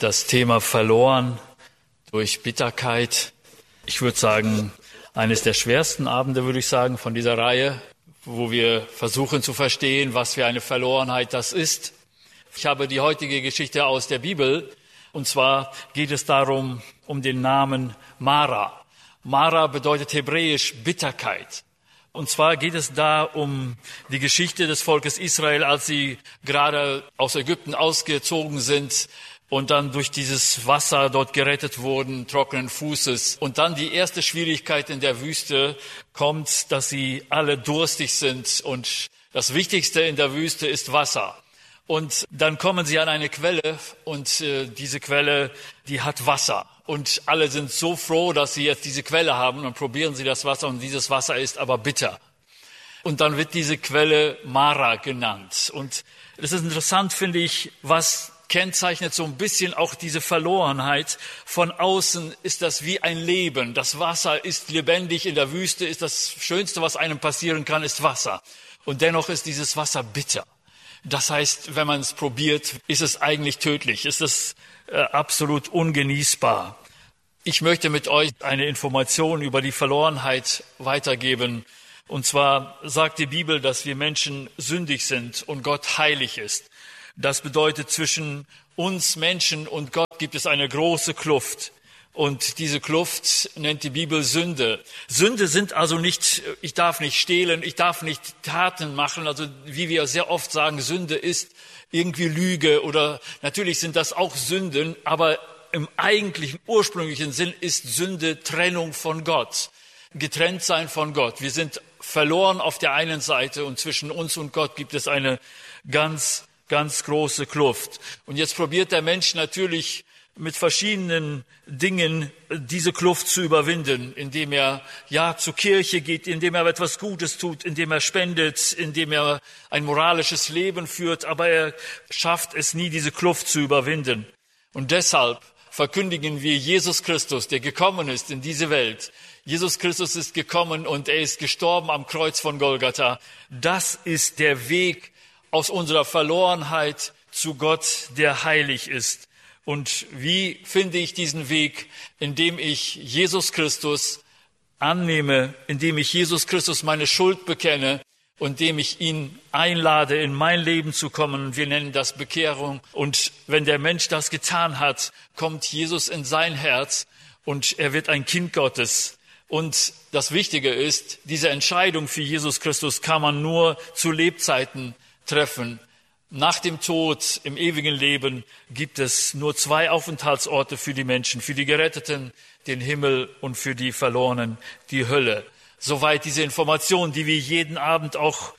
Das Thema verloren durch Bitterkeit. Ich würde sagen, eines der schwersten Abende, würde ich sagen, von dieser Reihe, wo wir versuchen zu verstehen, was für eine Verlorenheit das ist. Ich habe die heutige Geschichte aus der Bibel, und zwar geht es darum, um den Namen Mara. Mara bedeutet hebräisch Bitterkeit. Und zwar geht es da um die Geschichte des Volkes Israel, als sie gerade aus Ägypten ausgezogen sind und dann durch dieses Wasser dort gerettet wurden, trockenen Fußes. Und dann die erste Schwierigkeit in der Wüste kommt, dass sie alle durstig sind. Und das Wichtigste in der Wüste ist Wasser. Und dann kommen sie an eine Quelle und diese Quelle, die hat Wasser. Und alle sind so froh, dass sie jetzt diese Quelle haben und probieren sie das Wasser und dieses Wasser ist aber bitter. Und dann wird diese Quelle Mara genannt. Und es ist interessant, finde ich, was kennzeichnet so ein bisschen auch diese Verlorenheit. Von außen ist das wie ein Leben. Das Wasser ist lebendig. In der Wüste ist das Schönste, was einem passieren kann, ist Wasser. Und dennoch ist dieses Wasser bitter. Das heißt, wenn man es probiert, ist es eigentlich tödlich. Ist es absolut ungenießbar. Ich möchte mit euch eine Information über die Verlorenheit weitergeben. Und zwar sagt die Bibel, dass wir Menschen sündig sind und Gott heilig ist. Das bedeutet, zwischen uns Menschen und Gott gibt es eine große Kluft. Und diese Kluft nennt die Bibel Sünde. Sünde sind also nicht, ich darf nicht stehlen, ich darf nicht Taten machen. Also wie wir sehr oft sagen, Sünde ist irgendwie Lüge oder natürlich sind das auch Sünden, aber im eigentlichen, ursprünglichen Sinn ist Sünde Trennung von Gott, getrennt sein von Gott. Wir sind verloren auf der einen Seite und zwischen uns und Gott gibt es eine ganz große Kluft. Und jetzt probiert der Mensch natürlich mit verschiedenen Dingen diese Kluft zu überwinden, indem er zur Kirche geht, indem er etwas Gutes tut, indem er spendet, indem er ein moralisches Leben führt, aber er schafft es nie, diese Kluft zu überwinden. Und deshalb verkündigen wir Jesus Christus, der gekommen ist in diese Welt. Jesus Christus ist gekommen und er ist gestorben am Kreuz von Golgatha. Das ist der Weg aus unserer Verlorenheit zu Gott, der heilig ist. Und wie finde ich diesen Weg? Indem ich Jesus Christus annehme, indem ich Jesus Christus meine Schuld bekenne und indem ich ihn einlade, in mein Leben zu kommen. Wir nennen das Bekehrung. Und wenn der Mensch das getan hat, kommt Jesus in sein Herz und er wird ein Kind Gottes. Und das Wichtige ist, diese Entscheidung für Jesus Christus kann man nur zu Lebzeiten treffen. Nach dem Tod, im ewigen Leben, gibt es nur 2 Aufenthaltsorte für die Menschen, für die Geretteten, den Himmel und für die Verlorenen, die Hölle. Soweit diese Information, die wir jeden Abend auch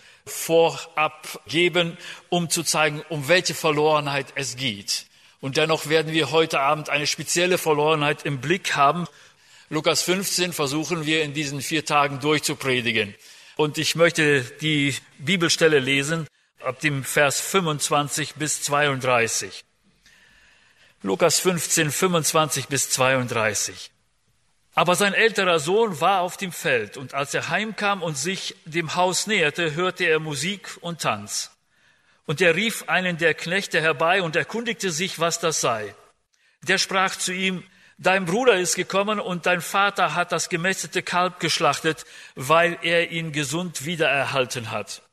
vorab geben, um zu zeigen, um welche Verlorenheit es geht. Und dennoch werden wir heute Abend eine spezielle Verlorenheit im Blick haben. Lukas 15 versuchen wir in diesen 4 Tagen durchzupredigen. Und ich möchte die Bibelstelle lesen, ab dem Vers 25 bis 32. Lukas 15, 25 bis 32. Aber sein älterer Sohn war auf dem Feld, und als er heimkam und sich dem Haus näherte, hörte er Musik und Tanz. Und er rief einen der Knechte herbei und erkundigte sich, was das sei. Der sprach zu ihm: Dein Bruder ist gekommen und dein Vater hat das gemästete Kalb geschlachtet, weil er ihn gesund wiedererhalten hat.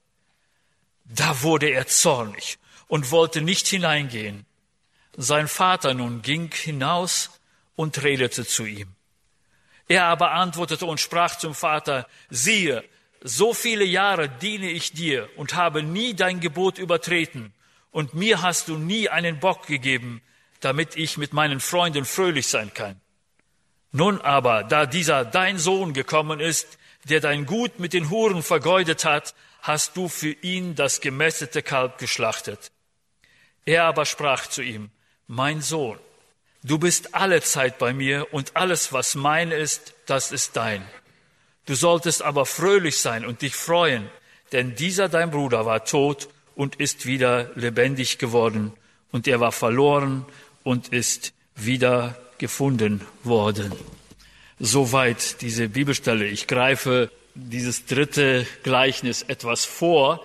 Da wurde er zornig und wollte nicht hineingehen. Sein Vater nun ging hinaus und redete zu ihm. Er aber antwortete und sprach zum Vater: Siehe, so viele Jahre diene ich dir und habe nie dein Gebot übertreten, und mir hast du nie einen Bock gegeben, damit ich mit meinen Freunden fröhlich sein kann. Nun aber, da dieser dein Sohn gekommen ist, der dein Gut mit den Huren vergeudet hat, hast du für ihn das gemästete Kalb geschlachtet. Er aber sprach zu ihm: Mein Sohn, du bist allezeit bei mir, und alles, was mein ist, das ist dein. Du solltest aber fröhlich sein und dich freuen, denn dieser dein Bruder war tot und ist wieder lebendig geworden, und er war verloren und ist wieder gefunden worden. Soweit diese Bibelstelle. Ich greife dieses 3. Gleichnis etwas vor,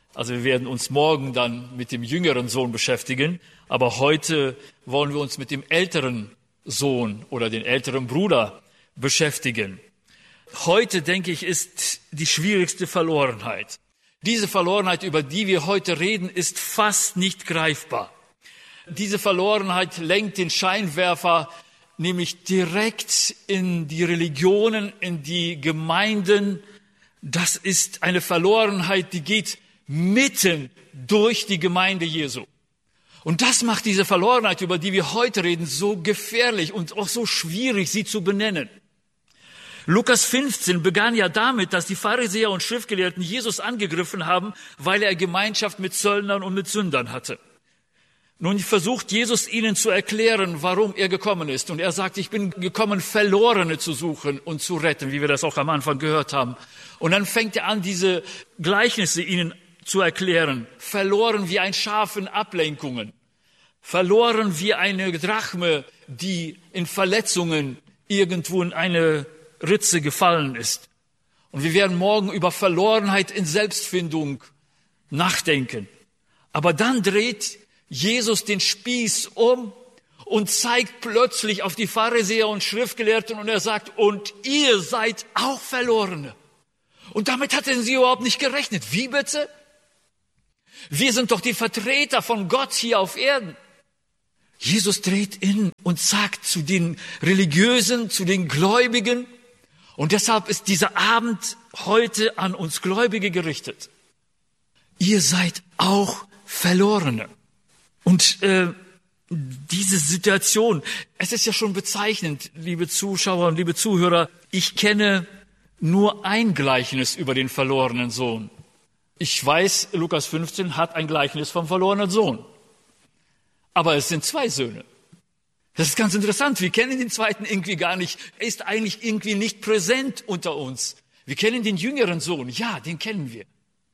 Also wir werden uns morgen dann mit dem jüngeren Sohn beschäftigen, aber heute wollen wir uns mit dem älteren Sohn oder den älteren Bruder beschäftigen. Heute, denke ich, ist die schwierigste Verlorenheit. Diese Verlorenheit, über die wir heute reden, ist fast nicht greifbar. Diese Verlorenheit lenkt den Scheinwerfer nämlich direkt in die Religionen, in die Gemeinden. Das ist eine Verlorenheit, die geht mitten durch die Gemeinde Jesu. Und das macht diese Verlorenheit, über die wir heute reden, so gefährlich und auch so schwierig, sie zu benennen. Lukas 15 begann ja damit, dass die Pharisäer und Schriftgelehrten Jesus angegriffen haben, weil er Gemeinschaft mit Zöllnern und mit Sündern hatte. Nun versucht Jesus ihnen zu erklären, warum er gekommen ist. Und er sagt, ich bin gekommen, Verlorene zu suchen und zu retten, wie wir das auch am Anfang gehört haben. Und dann fängt er an, diese Gleichnisse ihnen zu erklären. Verloren wie ein Schaf in Ablenkungen. Verloren wie eine Drachme, die in Verletzungen irgendwo in eine Ritze gefallen ist. Und wir werden morgen über Verlorenheit in Selbstfindung nachdenken. Aber dann dreht Jesus den Spieß um und zeigt plötzlich auf die Pharisäer und Schriftgelehrten und er sagt, und ihr seid auch Verlorene. Und damit hatten sie überhaupt nicht gerechnet. Wie bitte? Wir sind doch die Vertreter von Gott hier auf Erden. Jesus dreht in und sagt zu den Religiösen, zu den Gläubigen, und deshalb ist dieser Abend heute an uns Gläubige gerichtet. Ihr seid auch Verlorene. Und diese Situation, es ist ja schon bezeichnend, liebe Zuschauer und liebe Zuhörer, ich kenne nur ein Gleichnis über den verlorenen Sohn. Ich weiß, Lukas 15 hat ein Gleichnis vom verlorenen Sohn. Aber es sind 2 Söhne. Das ist ganz interessant. Wir kennen den zweiten irgendwie gar nicht. Er ist eigentlich irgendwie nicht präsent unter uns. Wir kennen den jüngeren Sohn. Ja, den kennen wir.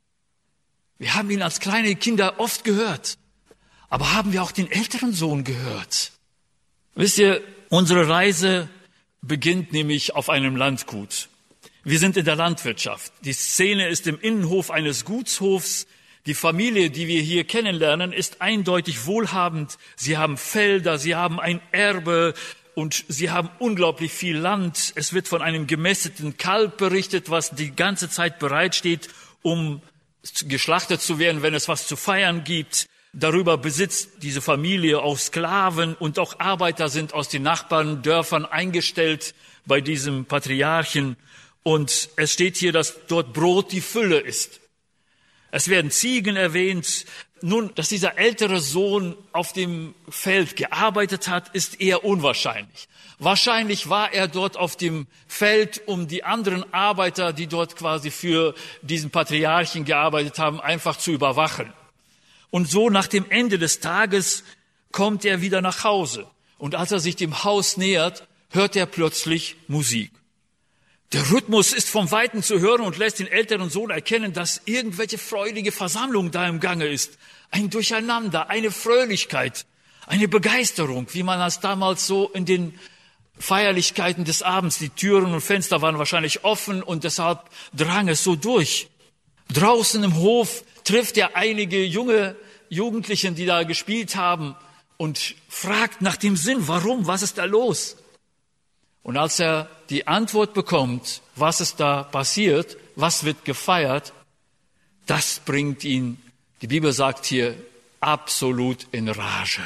Wir haben ihn als kleine Kinder oft gehört. Aber haben wir auch den älteren Sohn gehört? Wisst ihr, unsere Reise beginnt nämlich auf einem Landgut. Wir sind in der Landwirtschaft. Die Szene ist im Innenhof eines Gutshofs. Die Familie, die wir hier kennenlernen, ist eindeutig wohlhabend. Sie haben Felder, sie haben ein Erbe und sie haben unglaublich viel Land. Es wird von einem gemästeten Kalb berichtet, was die ganze Zeit bereitsteht, um geschlachtet zu werden, wenn es was zu feiern gibt. Darüber besitzt diese Familie auch Sklaven und auch Arbeiter sind aus den Nachbarndörfern eingestellt bei diesem Patriarchen. Und es steht hier, dass dort Brot die Fülle ist. Es werden Ziegen erwähnt. Nun, dass dieser ältere Sohn auf dem Feld gearbeitet hat, ist eher unwahrscheinlich. Wahrscheinlich war er dort auf dem Feld, um die anderen Arbeiter, die dort quasi für diesen Patriarchen gearbeitet haben, einfach zu überwachen. Und so nach dem Ende des Tages kommt er wieder nach Hause. Und als er sich dem Haus nähert, hört er plötzlich Musik. Der Rhythmus ist vom Weiten zu hören und lässt den älteren Sohn erkennen, dass irgendwelche freudige Versammlung da im Gange ist. Ein Durcheinander, eine Fröhlichkeit, eine Begeisterung, wie man das damals so in den Feierlichkeiten des Abends, die Türen und Fenster waren wahrscheinlich offen und deshalb drang es so durch. Draußen im Hof trifft er einige junge Jugendlichen, die da gespielt haben und fragt nach dem Sinn, warum, was ist da los? Und als er die Antwort bekommt, was ist da passiert, was wird gefeiert, das bringt ihn, die Bibel sagt hier, absolut in Rage.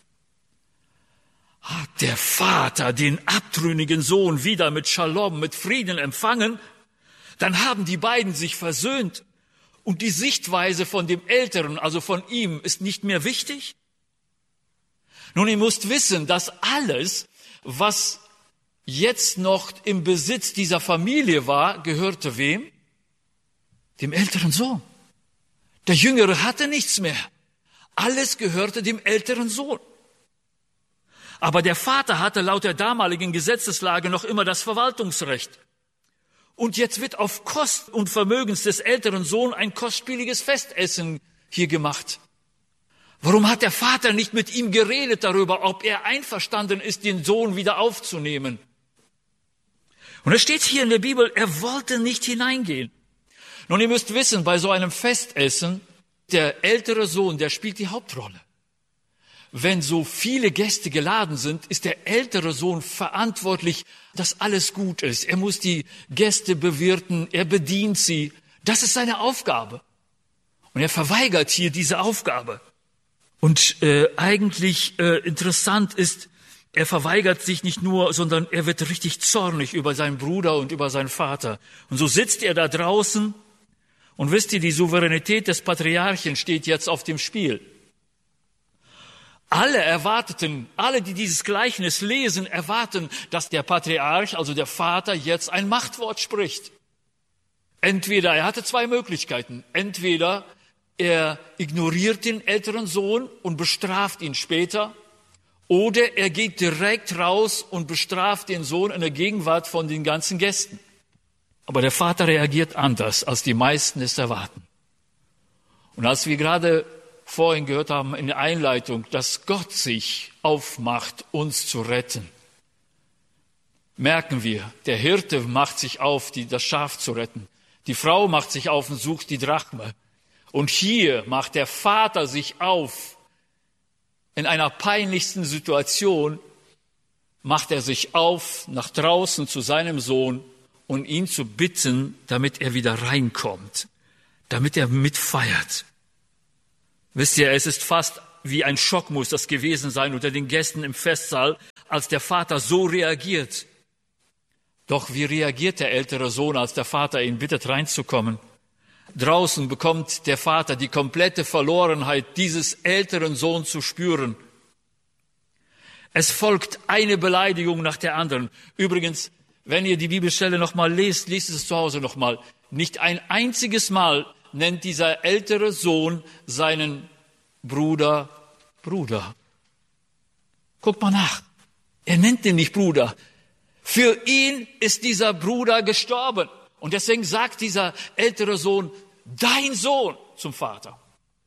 Hat der Vater den abtrünnigen Sohn wieder mit Shalom, mit Frieden empfangen, dann haben die beiden sich versöhnt und die Sichtweise von dem Älteren, also von ihm, ist nicht mehr wichtig. Nun, ihr müsst wissen, dass alles, was jetzt noch im Besitz dieser Familie war, gehörte wem? Dem älteren Sohn. Der Jüngere hatte nichts mehr. Alles gehörte dem älteren Sohn. Aber der Vater hatte laut der damaligen Gesetzeslage noch immer das Verwaltungsrecht. Und jetzt wird auf Kosten und Vermögens des älteren Sohnes ein kostspieliges Festessen hier gemacht. Warum hat der Vater nicht mit ihm geredet darüber, ob er einverstanden ist, den Sohn wieder aufzunehmen? Und es steht hier in der Bibel, er wollte nicht hineingehen. Nun, ihr müsst wissen, bei so einem Festessen Der ältere Sohn, der spielt die Hauptrolle. Wenn so viele Gäste geladen sind, ist der ältere Sohn verantwortlich, dass alles gut ist. Er muss die Gäste bewirten, er bedient sie. Das ist seine Aufgabe. Und er verweigert hier diese Aufgabe. Und eigentlich interessant ist, er verweigert sich nicht nur, sondern er wird richtig zornig über seinen Bruder und über seinen Vater. Und so sitzt er da draußen und wisst ihr, die Souveränität des Patriarchen steht jetzt auf dem Spiel. Alle, die dieses Gleichnis lesen, erwarten, dass der Patriarch, also der Vater, jetzt ein Machtwort spricht. Entweder, er hatte zwei Möglichkeiten. Entweder er ignoriert den älteren Sohn und bestraft ihn später, oder er geht direkt raus und bestraft den Sohn in der Gegenwart von den ganzen Gästen. Aber der Vater reagiert anders, als die meisten es erwarten. Und als wir gerade vorhin gehört haben in der Einleitung, dass Gott sich aufmacht, uns zu retten, merken wir, der Hirte macht sich auf, das Schaf zu retten. Die Frau macht sich auf und sucht die Drachme. Und hier macht der Vater sich auf, in einer peinlichsten Situation, macht er sich auf nach draußen zu seinem Sohn und ihn zu bitten, damit er wieder reinkommt, damit er mitfeiert. Wisst ihr, es ist fast wie ein Schock muss das gewesen sein unter den Gästen im Festsaal, als der Vater so reagiert. Doch wie reagiert der ältere Sohn, als der Vater ihn bittet, reinzukommen? Draußen bekommt der Vater die komplette Verlorenheit dieses älteren Sohns zu spüren. Es folgt eine Beleidigung nach der anderen. Übrigens, wenn ihr die Bibelstelle nochmal lest es zu Hause nochmal. Nicht ein einziges Mal nennt dieser ältere Sohn seinen Bruder Bruder. Guckt mal nach. Er nennt ihn nicht Bruder. Für ihn ist dieser Bruder gestorben. Und deswegen sagt dieser ältere Sohn, dein Sohn zum Vater.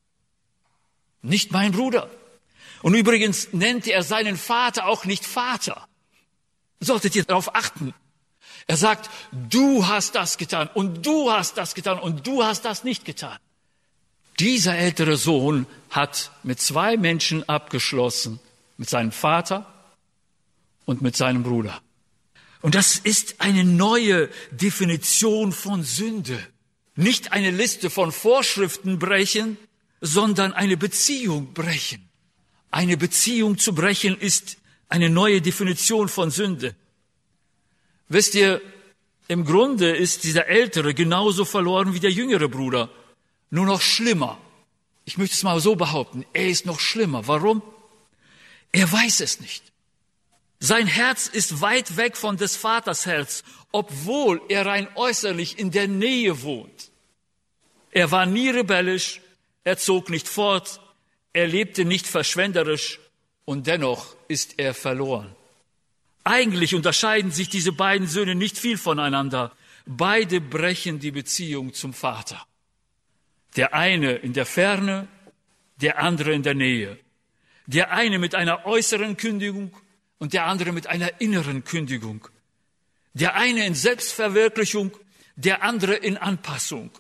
Nicht mein Bruder. Und übrigens nennt er seinen Vater auch nicht Vater. Solltet ihr darauf achten. Er sagt, du hast das getan und du hast das getan und du hast das nicht getan. Dieser ältere Sohn hat mit zwei Menschen abgeschlossen, mit seinem Vater und mit seinem Bruder. Und das ist eine neue Definition von Sünde. Nicht eine Liste von Vorschriften brechen, sondern eine Beziehung brechen. Eine Beziehung zu brechen ist eine neue Definition von Sünde. Wisst ihr, im Grunde ist dieser Ältere genauso verloren wie der jüngere Bruder, nur noch schlimmer. Ich möchte es mal so behaupten, er ist noch schlimmer. Warum? Er weiß es nicht. Sein Herz ist weit weg von des Vaters Herz, obwohl er rein äußerlich in der Nähe wohnt. Er war nie rebellisch, er zog nicht fort, er lebte nicht verschwenderisch und dennoch ist er verloren. Eigentlich unterscheiden sich diese beiden Söhne nicht viel voneinander. Beide brechen die Beziehung zum Vater. Der eine in der Ferne, der andere in der Nähe. Der eine mit einer äußeren Kündigung und der andere mit einer inneren Kündigung. Der eine in Selbstverwirklichung, der andere in Anpassung.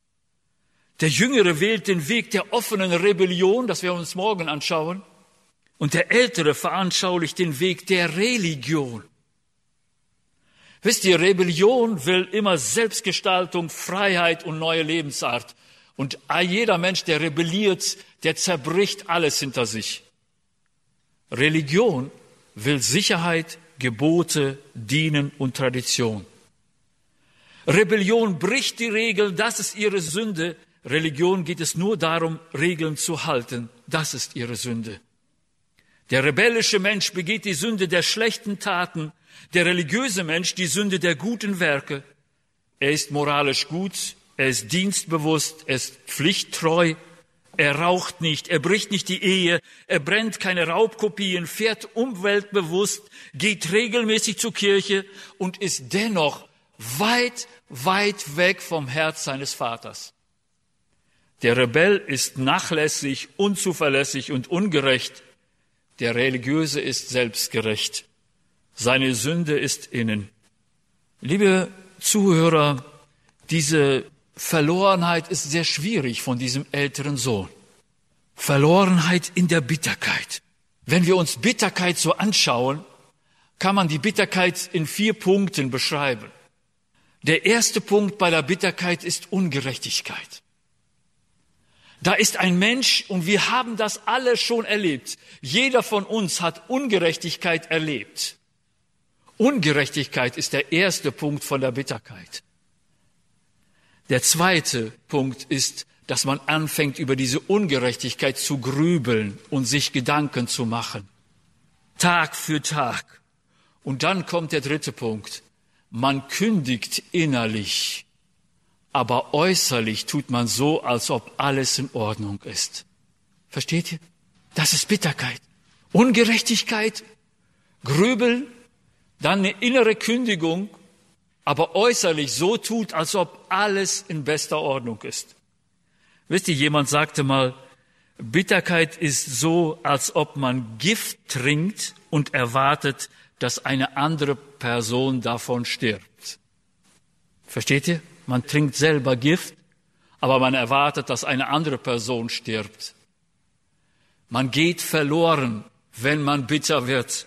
Der Jüngere wählt den Weg der offenen Rebellion, das wir uns morgen anschauen. Und der Ältere veranschaulicht den Weg der Religion. Wisst ihr, Rebellion will immer Selbstgestaltung, Freiheit und neue Lebensart. Und jeder Mensch, der rebelliert, der zerbricht alles hinter sich. Religion will Sicherheit, Gebote, Dienen und Tradition. Rebellion bricht die Regeln, das ist ihre Sünde. Religion geht es nur darum, Regeln zu halten. Das ist ihre Sünde. Der rebellische Mensch begeht die Sünde der schlechten Taten, der religiöse Mensch die Sünde der guten Werke. Er ist moralisch gut, er ist dienstbewusst, er ist pflichttreu, er raucht nicht, er bricht nicht die Ehe, er brennt keine Raubkopien, fährt umweltbewusst, geht regelmäßig zur Kirche und ist dennoch weit, weit weg vom Herz seines Vaters. Der Rebell ist nachlässig, unzuverlässig und ungerecht. Der Religiöse ist selbstgerecht. Seine Sünde ist innen. Liebe Zuhörer, diese Verlorenheit ist sehr schwierig von diesem älteren Sohn. Verlorenheit in der Bitterkeit. Wenn wir uns Bitterkeit so anschauen, kann man die Bitterkeit in 4 Punkten beschreiben. Der erste Punkt bei der Bitterkeit ist Ungerechtigkeit. Da ist ein Mensch, und wir haben das alle schon erlebt. Jeder von uns hat Ungerechtigkeit erlebt. Ungerechtigkeit ist der erste Punkt von der Bitterkeit. Der zweite Punkt ist, dass man anfängt, über diese Ungerechtigkeit zu grübeln und sich Gedanken zu machen. Tag für Tag. Und dann kommt der dritte Punkt. Man kündigt innerlich, aber äußerlich tut man so, als ob alles in Ordnung ist. Versteht ihr? Das ist Bitterkeit. Ungerechtigkeit, Grübeln, dann eine innere Kündigung, aber äußerlich so tut, als ob alles in bester Ordnung ist. Wisst ihr, jemand sagte mal, Bitterkeit ist so, als ob man Gift trinkt und erwartet, dass eine andere Person davon stirbt. Versteht ihr? Man trinkt selber Gift, aber man erwartet, dass eine andere Person stirbt. Man geht verloren, wenn man bitter wird.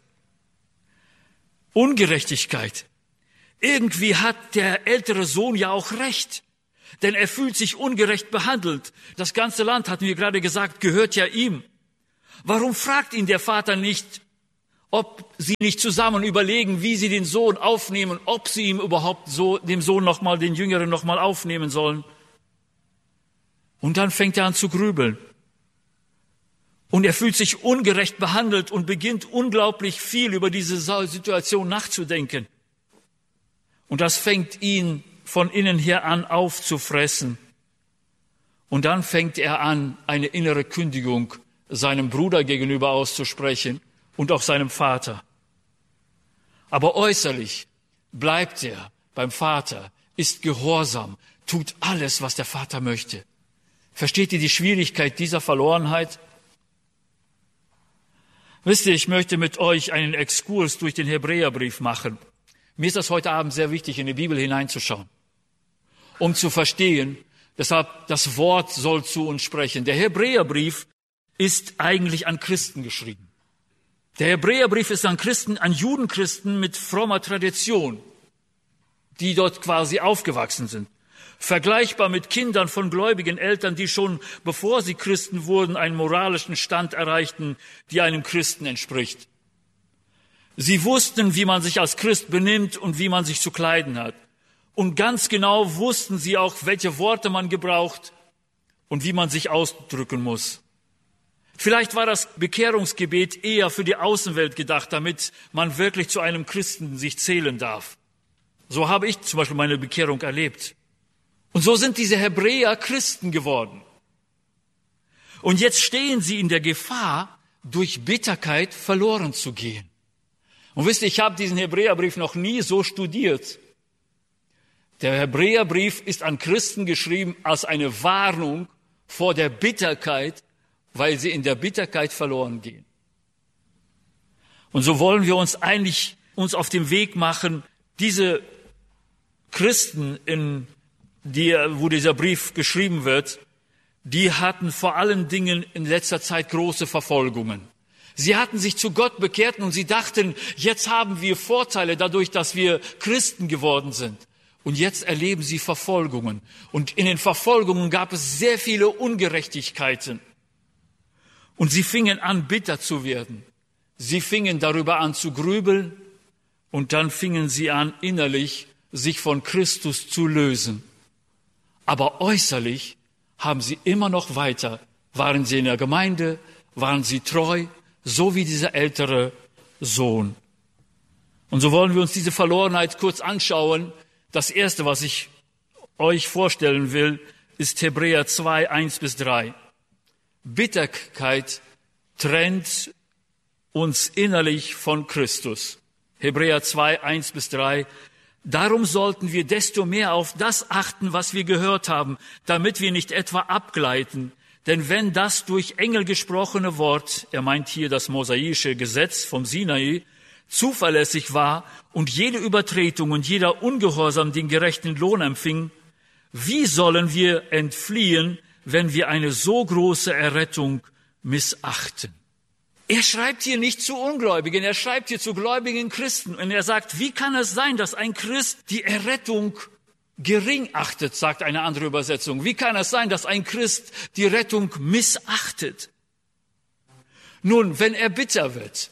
Ungerechtigkeit. Irgendwie hat der ältere Sohn ja auch recht, denn er fühlt sich ungerecht behandelt. Das ganze Land, hatten wir gerade gesagt, gehört ja ihm. Warum fragt ihn der Vater nicht, ob sie nicht zusammen überlegen, wie sie den Sohn aufnehmen, ob sie ihm überhaupt so, dem Sohn nochmal, den Jüngeren nochmal aufnehmen sollen? Und dann fängt er an zu grübeln. Und er fühlt sich ungerecht behandelt und beginnt unglaublich viel über diese Situation nachzudenken. Und das fängt ihn von innen her an aufzufressen. Und dann fängt er an, eine innere Kündigung seinem Bruder gegenüber auszusprechen und auch seinem Vater. Aber äußerlich bleibt er beim Vater, ist gehorsam, tut alles, was der Vater möchte. Versteht ihr die Schwierigkeit dieser Verlorenheit? Wisst ihr, ich möchte mit euch einen Exkurs durch den Hebräerbrief machen. Mir ist das heute Abend sehr wichtig, in die Bibel hineinzuschauen, um zu verstehen, deshalb das Wort soll zu uns sprechen. Der Hebräerbrief ist eigentlich an Christen geschrieben. Der Hebräerbrief ist an Christen, an Judenchristen mit frommer Tradition, die dort quasi aufgewachsen sind. Vergleichbar mit Kindern von gläubigen Eltern, die schon, bevor sie Christen wurden, einen moralischen Stand erreichten, die einem Christen entspricht. Sie wussten, wie man sich als Christ benimmt und wie man sich zu kleiden hat. Und ganz genau wussten sie auch, welche Worte man gebraucht und wie man sich ausdrücken muss. Vielleicht war das Bekehrungsgebet eher für die Außenwelt gedacht, damit man wirklich zu einem Christen sich zählen darf. So habe ich zum Beispiel meine Bekehrung erlebt. Und so sind diese Hebräer Christen geworden. Und jetzt stehen sie in der Gefahr, durch Bitterkeit verloren zu gehen. Und wisst ihr, ich habe diesen Hebräerbrief noch nie so studiert. Der Hebräerbrief ist an Christen geschrieben als eine Warnung vor der Bitterkeit, weil sie in der Bitterkeit verloren gehen. Und so wollen wir uns auf den Weg machen, diese Christen, wo dieser Brief geschrieben wird, die hatten vor allen Dingen in letzter Zeit große Verfolgungen. Sie hatten sich zu Gott bekehrt und sie dachten, jetzt haben wir Vorteile dadurch, dass wir Christen geworden sind. Und jetzt erleben sie Verfolgungen. Und in den Verfolgungen gab es sehr viele Ungerechtigkeiten. Und sie fingen an, bitter zu werden. Sie fingen darüber an zu grübeln und dann fingen sie an, innerlich sich von Christus zu lösen. Aber äußerlich haben sie immer noch weiter, waren sie in der Gemeinde, waren sie treu, so wie dieser ältere Sohn. Und so wollen wir uns diese Verlorenheit kurz anschauen. Das Erste, was ich euch vorstellen will, ist Hebräer 2, 1-3. Bitterkeit trennt uns innerlich von Christus. Hebräer 2, 1-3. Darum sollten wir desto mehr auf das achten, was wir gehört haben, damit wir nicht etwa abgleiten. Denn wenn das durch Engel gesprochene Wort, er meint hier das mosaische Gesetz vom Sinai, zuverlässig war und jede Übertretung und jeder Ungehorsam den gerechten Lohn empfing, Wie sollen wir entfliehen, wenn wir eine so große Errettung missachten? Er schreibt hier nicht zu Ungläubigen, er schreibt hier zu gläubigen Christen. Und er sagt, wie kann es sein, dass ein Christ die Errettung gering achtet, sagt eine andere Übersetzung. Wie kann es sein, dass ein Christ die Rettung missachtet? Nun, wenn er bitter wird,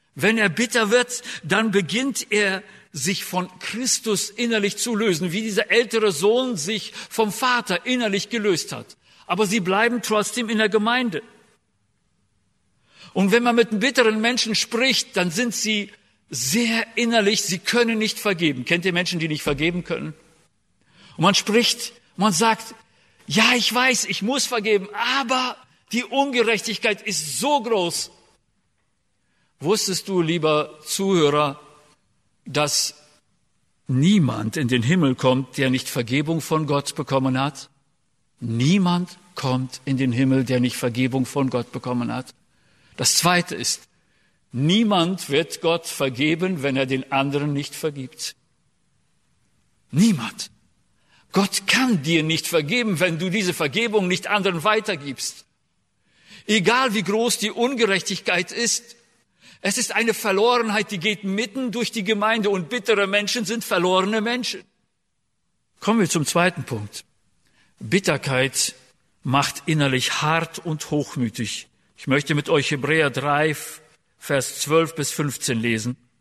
dann beginnt er sich von Christus innerlich zu lösen, wie dieser ältere Sohn sich vom Vater innerlich gelöst hat. Aber sie bleiben trotzdem in der Gemeinde. Und wenn man mit einem bitteren Menschen spricht, dann sind sie sehr innerlich, sie können nicht vergeben. Kennt ihr Menschen, die nicht vergeben können? Und man spricht, man sagt, ja, ich weiß, ich muss vergeben, aber die Ungerechtigkeit ist so groß. Wusstest du, lieber Zuhörer, dass niemand in den Himmel kommt, der nicht Vergebung von Gott bekommen hat? Niemand kommt in den Himmel, der nicht Vergebung von Gott bekommen hat. Das Zweite ist, niemand wird Gott vergeben, wenn er den anderen nicht vergibt. Niemand. Gott kann dir nicht vergeben, wenn du diese Vergebung nicht anderen weitergibst. Egal wie groß die Ungerechtigkeit ist, es ist eine Verlorenheit, die geht mitten durch die Gemeinde und bittere Menschen sind verlorene Menschen. Kommen wir zum zweiten Punkt. Bitterkeit macht innerlich hart und hochmütig. Ich möchte mit euch Hebräer 3, Vers 12 bis 15 lesen.